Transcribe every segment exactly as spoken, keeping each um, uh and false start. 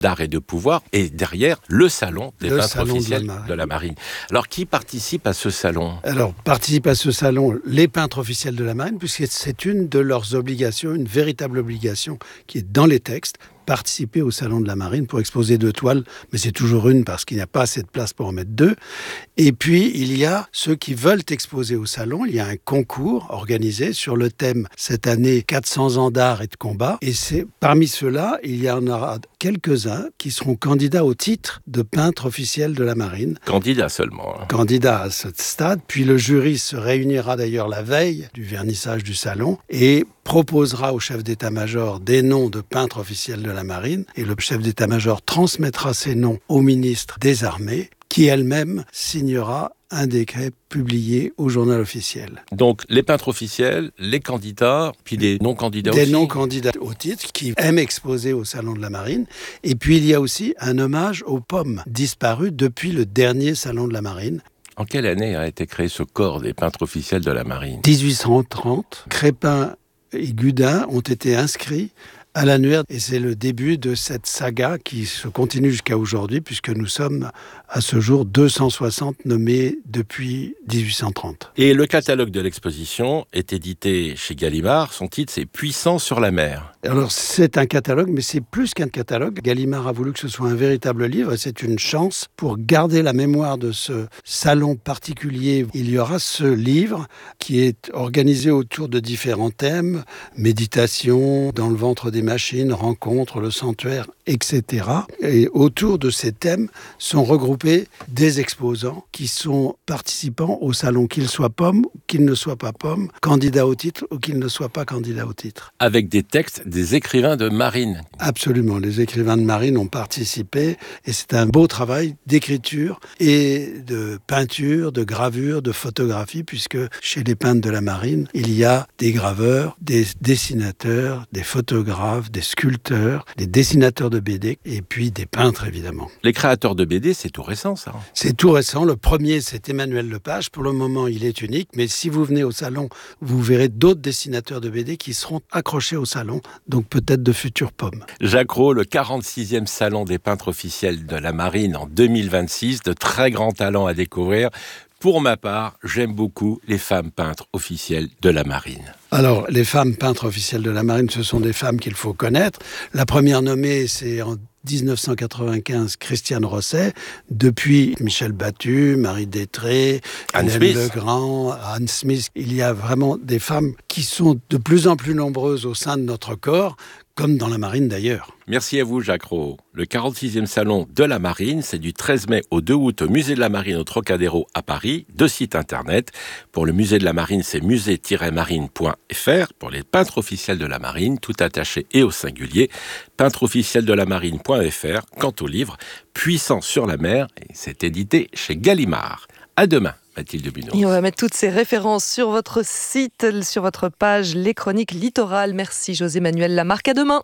d'art et de pouvoir, et derrière, le salon des le peintres salon officiels de de la, de la Marine. Alors, qui participe à ce salon ? Alors, participent à ce salon les peintres officiels de la Marine, puisque c'est une de leurs obligations, une véritable obligation qui est dans les textes, participer au salon de la Marine pour exposer deux toiles, mais c'est toujours une parce qu'il n'y a pas assez de place pour en mettre deux. Et puis, il y a ceux qui veulent exposer au salon. Il y a un concours organisé sur le thème, cette année, quatre cents ans d'art et de combat. Et c'est parmi ceux-là, il y en aura quelques-uns qui seront candidats au titre de peintre officiel de la Marine. Candidat seulement. Hein. Candidat à ce stade. Puis le jury se réunira d'ailleurs la veille du vernissage du salon et proposera au chef d'état-major des noms de peintres officiels de la Marine. Et le chef d'état-major transmettra ces noms au ministre des Armées, qui elle-même signera un décret publié au journal officiel. Donc, les peintres officiels, les candidats, puis les non-candidats Des aussi. Des non-candidats au titre qui aiment exposer au Salon de la Marine. Et puis, il y a aussi un hommage aux pommes disparues depuis le dernier Salon de la Marine. En quelle année a été créé ce corps des peintres officiels de la Marine ? dix-huit cent trente. Crépin et Gudin ont été inscrits à l'annuaire, et c'est le début de cette saga qui se continue jusqu'à aujourd'hui, puisque nous sommes à ce jour deux cent soixante nommés depuis dix-huit cent trente. Et le catalogue de l'exposition est édité chez Gallimard. Son titre, c'est « Puissant sur la mer ». Alors, c'est un catalogue, mais c'est plus qu'un catalogue. Gallimard a voulu que ce soit un véritable livre, et c'est une chance pour garder la mémoire de ce salon particulier. Il y aura ce livre qui est organisé autour de différents thèmes, méditation, dans le ventre des machines, rencontres, le sanctuaire, et cetera. Et autour de ces thèmes sont regroupés des exposants qui sont participants au salon, qu'ils soient pommes, qu'ils ne soient pas pommes, candidats au titre ou qu'ils ne soient pas candidats au titre. Avec des textes des écrivains de marine. Absolument, les écrivains de marine ont participé et c'est un beau travail d'écriture et de peinture, de gravure, de photographie, puisque chez les peintres de la marine, il y a des graveurs, des dessinateurs, des photographes, des sculpteurs, des dessinateurs de B D et puis des peintres évidemment. Les créateurs de B D, c'est tout récent ça. C'est tout récent. Le premier, c'est Emmanuel Lepage. Pour le moment, il est unique, mais si vous venez au salon, vous verrez d'autres dessinateurs de B D qui seront accrochés au salon, donc peut-être de futures pommes. Jacques Rau, le quarante-sixième salon des peintres officiels de la Marine en deux mille vingt-six, de très grands talents à découvrir. Pour ma part, j'aime beaucoup les femmes peintres officielles de la Marine. Alors, les femmes peintres officielles de la Marine, ce sont des femmes qu'il faut connaître. La première nommée, c'est en dix-neuf cent quatre-vingt-quinze, Christiane Rosset. Depuis, Michel Battu, Marie Détré, Hélène Legrand, Anne Smith. Il y a vraiment des femmes qui sont de plus en plus nombreuses au sein de notre corps, comme dans la marine d'ailleurs. Merci à vous Jacques Rau. Le quarante-sixième salon de la Marine, c'est du treize mai au deux août au musée de la Marine au Trocadéro à Paris, deux sites internet. Pour le musée de la Marine, c'est musée tiret marine point f r. Pour les peintres officiels de la Marine, tout attaché et au singulier, peintre officiel de la marine point f r. Quant au livre, Puissant sur la mer, et c'est édité chez Gallimard. À demain. Mathilde Buneau. Et on va mettre toutes ces références sur votre site, sur votre page Les Chroniques Littorales. Merci José Manuel Lamarque. À demain.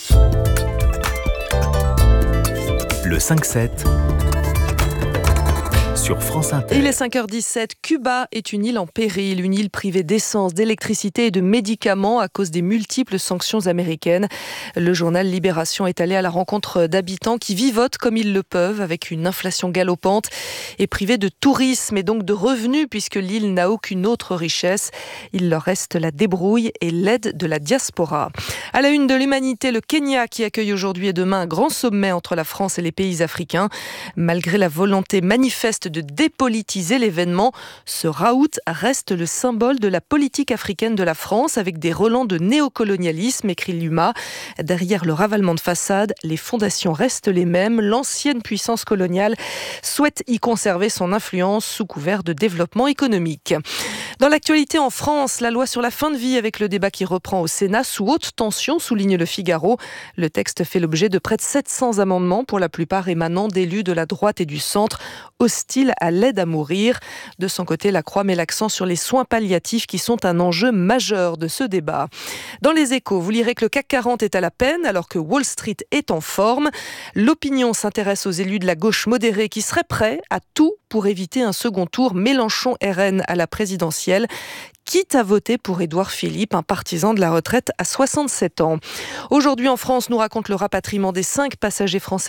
Le cinq sept sur France Inter. Il est cinq heures dix-sept. Cuba est une île en péril, une île privée d'essence, d'électricité et de médicaments à cause des multiples sanctions américaines. Le journal Libération est allé à la rencontre d'habitants qui vivotent comme ils le peuvent avec une inflation galopante et privés de tourisme et donc de revenus puisque l'île n'a aucune autre richesse. Il leur reste la débrouille et l'aide de la diaspora. À la une de l'Humanité, le Kenya qui accueille aujourd'hui et demain un grand sommet entre la France et les pays africains. Malgré la volonté manifeste de dépolitiser l'événement, ce raout reste le symbole de la politique africaine de la France avec des relents de néocolonialisme, écrit l'U M A. Derrière le ravalement de façade, les fondations restent les mêmes. L'ancienne puissance coloniale souhaite y conserver son influence sous couvert de développement économique. Dans l'actualité en France, la loi sur la fin de vie avec le débat qui reprend au Sénat sous haute tension, souligne le Figaro. Le texte fait l'objet de près de sept cents amendements, pour la plupart émanant d'élus de la droite et du centre, hostiles à l'aide à mourir. De son côté, la Croix met l'accent sur les soins palliatifs qui sont un enjeu majeur de ce débat. Dans les Échos, vous lirez que le C A C quarante est à la peine alors que Wall Street est en forme. L'Opinion s'intéresse aux élus de la gauche modérée qui seraient prêts à tout pour éviter un second tour Mélenchon-R N à la présidentielle, quitte à voter pour Édouard Philippe, un partisan de la retraite à soixante-sept ans. Aujourd'hui en France, nous raconte le rapatriement des cinq passagers français